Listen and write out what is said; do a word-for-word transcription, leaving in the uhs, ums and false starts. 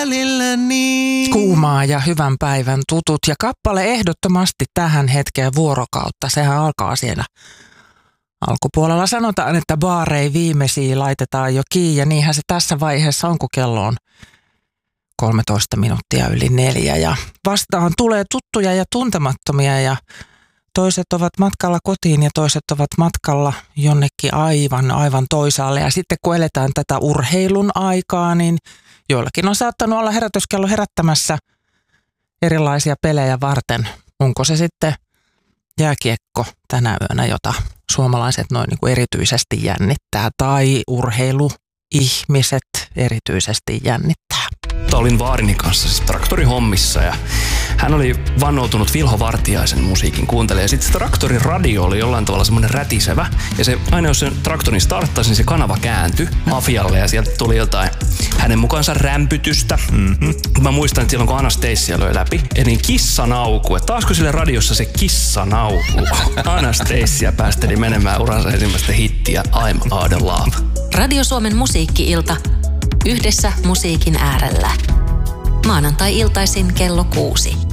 Kuumaa ja hyvän päivän tutut ja kappale ehdottomasti tähän hetkeen vuorokautta. Sehän alkaa siellä alkupuolella. Sanotaan, että baarei viimeisiä laitetaan jo kiinni ja niinhän se tässä vaiheessa on, kun kello on kolmetoista minuuttia yli neljä. Ja vastaan tulee tuttuja ja tuntemattomia ja toiset ovat matkalla kotiin ja toiset ovat matkalla jonnekin aivan, aivan toisaalle. Ja sitten kun eletään tätä urheilun aikaa, niin joillakin on saattanut olla herätyskello herättämässä erilaisia pelejä varten. Onko se sitten jääkiekko tänä yönä, jota suomalaiset noin niin kuin erityisesti jännittää, tai urheiluihmiset erityisesti jännittää? Olin vaarini kanssa siis traktorihommissa ja hän oli vannoutunut Vilho Vartiaisen musiikin kuuntelija. Ja sitten se traktorin radio oli jollain tavalla semmoinen rätisevä. Ja se, aina jos sen traktorin starttasi, niin se kanava kääntyi mafialle ja sieltä tuli jotain hänen mukaansa rämpytystä. Mm-hmm. Mä muistan, että silloin kun Anastasia löi läpi, niin kissanauku. Että taasko sille radiossa se kissanauku? Anastasia päästeli menemään uransa ensimmäistä hittiä I'm Out of Love. Radio Suomen musiikki-ilta. Yhdessä musiikin äärellä. Maanantai-iltaisin kello kuusi.